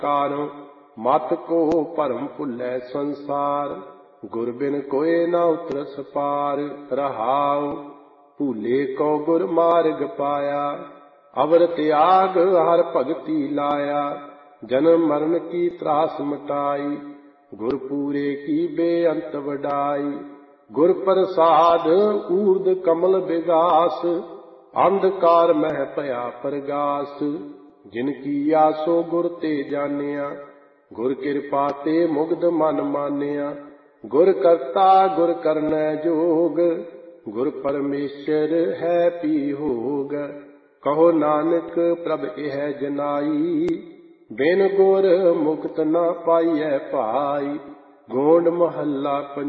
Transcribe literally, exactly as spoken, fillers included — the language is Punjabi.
ਕਾਰੋਂ ਮਤ ਕੋ ਭਰਮ ਭੁੱਲੈ ਸੰਸਾਰ। ਗੁਰ ਬਿਨ ਕੋਇ ਨਾ ਉਤਰਸ ਪਾਰ। ਰਹਾਉ ਭੂਲੇ ਕੋ ਗੁਰ ਮਾਰਗ ਪਾਇਆ। ਅਵਰ ਤਿਆਗ ਹਰ ਭਗਤੀ ਲਾਇਆ। ਜਨਮ ਮਰਨ ਕੀ ਤਰਾਸ ਮਿਟਾਈ। ਗੁਰ ਪੂਰੇ ਕੀ ਬੇਅੰਤ ਵਡਾਈ। ਗੁਰ ਪ੍ਰਸਾਦ ਊਰਦ ਕਮਲ ਵਿਗਾਸ। ਅੰਧਕਾਰ ਮਹਿ ਭਇਆ ਪ੍ਰਗਾਸ। ਜਿਨ ਕੀ ਆਸੋ ਗੁਰ ਤੇ ਜਾਣਿਆ। ਗੁਰ ਕਿਰਪਾ ਤੇ ਮੁਗਧ ਮਨ ਮਾਨਿਆ। ਗੁਰ ਕਰਤਾ ਗੁਰ ਕਰਨੈ ਜੋਗ। ਗੁਰ ਪਰਮੇਸ਼ਰ ਹੈ ਪੀ ਹੋਗ। ਕਹੋ ਨਾਨਕ ਪ੍ਰਭ ਇਹ ਜਨਾਈ। ਬਿਨ ਗੁਰ ਮੁਕਤ ਨਾ ਪਾਈਐ ਭਾਈ। ਗੋਂਡ ਮਹੱਲਾ